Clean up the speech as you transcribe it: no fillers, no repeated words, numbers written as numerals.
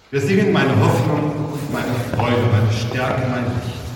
Wir singen meine Hoffnung, meine Freude, meine Stärke, mein Licht.